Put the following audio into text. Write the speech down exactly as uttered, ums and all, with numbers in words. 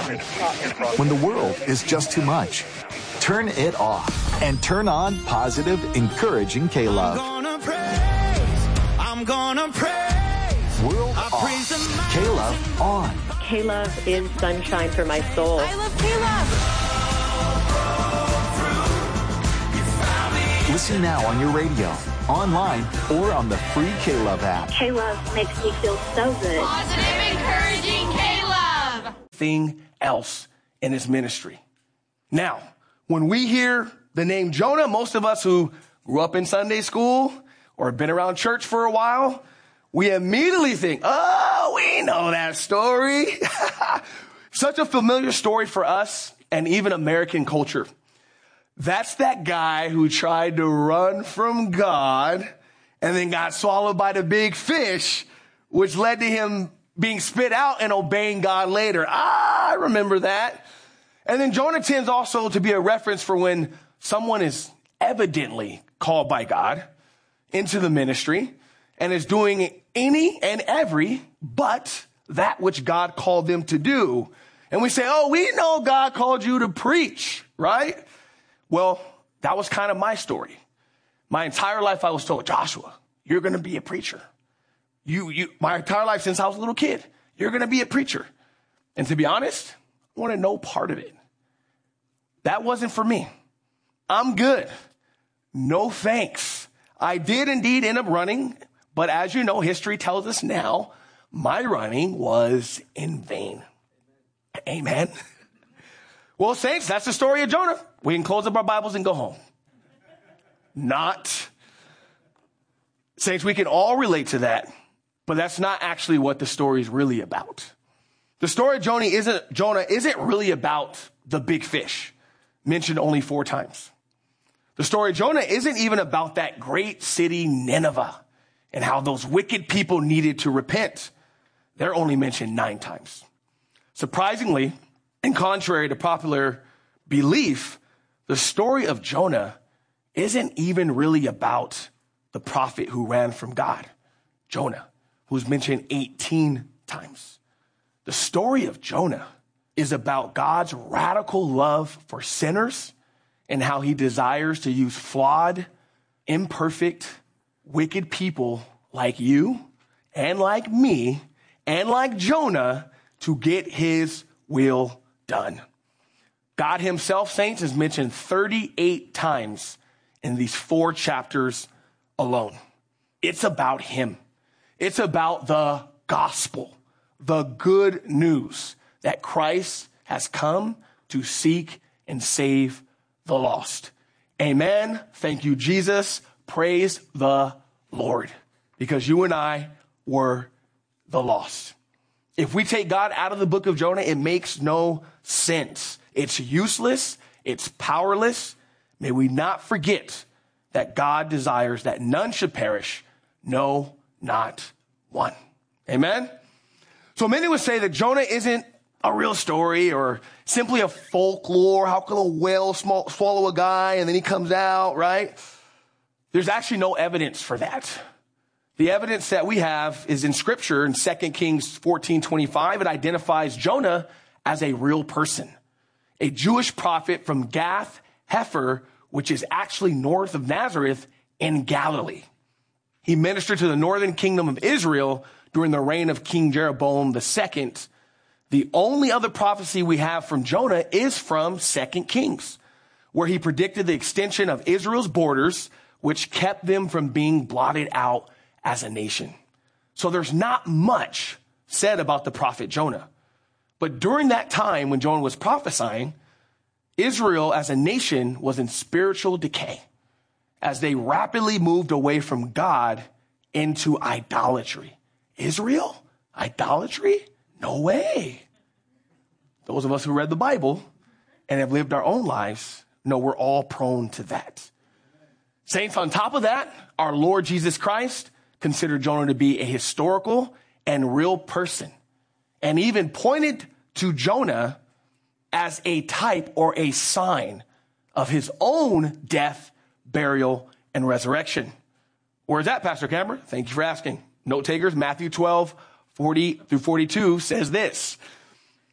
When the world is just too much, turn it off and turn on positive, encouraging K-Love. I'm gonna praise, I'm gonna praise. World I off, K-Love on. K-Love is sunshine for my soul. I love K-Love. Listen now on your radio, online, or on the free K-Love app. K-Love makes me feel so good. Positive, encouraging K-Love. Thing else in his ministry. Now, when we hear the name Jonah, most of us who grew up in Sunday school or have been around church for a while, we immediately think, oh, we know that story. Such a familiar story for us and even American culture. That's that guy who tried to run from God and then got swallowed by the big fish, which led to him being spit out and obeying God later. Ah, I remember that. And then Jonah tends also to be a reference for when someone is evidently called by God into the ministry and is doing any and every but that which God called them to do. And we say, oh, we know God called you to preach, right? Well, that was kind of my story. My entire life I was told, Joshua, you're going to be a preacher. You, you, my entire life since I was a little kid, you're going to be a preacher. And to be honest, I wanted no part of it. That wasn't for me. I'm good. No thanks. I did indeed end up running, but as you know, history tells us now, my running was in vain. Amen. Well, saints, that's the story of Jonah. We can close up our Bibles and go home. Not. Saints, we can all relate to that. But that's not actually what the story is really about. The story of Jonah isn't, Jonah isn't really about the big fish, mentioned only four times. The story of Jonah isn't even about that great city, Nineveh, and how those wicked people needed to repent. They're only mentioned nine times. Surprisingly, and contrary to popular belief, the story of Jonah isn't even really about the prophet who ran from God, Jonah, who's mentioned eighteen times. The story of Jonah is about God's radical love for sinners and how he desires to use flawed, imperfect, wicked people like you and like me and like Jonah to get his will done. God himself, saints, is mentioned thirty-eight times in these four chapters alone. It's about him. It's about the gospel, the good news that Christ has come to seek and save the lost. Amen. Thank you, Jesus. Praise the Lord, because you and I were the lost. If we take God out of the book of Jonah, it makes no sense. It's useless. It's powerless. May we not forget that God desires that none should perish. No, not one. Amen. So many would say that Jonah isn't a real story or simply a folklore. How can a whale small, swallow a guy and then he comes out, right? There's actually no evidence for that. The evidence that we have is in scripture in Second Kings fourteen twenty-five. It identifies Jonah as a real person, a Jewish prophet from Gath Hepher, which is actually north of Nazareth in Galilee. He ministered to the northern kingdom of Israel during the reign of King Jeroboam the second. The only other prophecy we have from Jonah is from Second Kings, where he predicted the extension of Israel's borders, which kept them from being blotted out as a nation. So there's not much said about the prophet Jonah. But during that time when Jonah was prophesying, Israel as a nation was in spiritual decay as they rapidly moved away from God into idolatry. Israel? Idolatry? No way. Those of us who read the Bible and have lived our own lives know we're all prone to that. Saints, on top of that, our Lord Jesus Christ considered Jonah to be a historical and real person, and even pointed to Jonah as a type or a sign of his own death, burial, and resurrection. Where is that, Pastor Cameron? Thank you for asking. Note takers, Matthew twelve, forty through forty-two says this.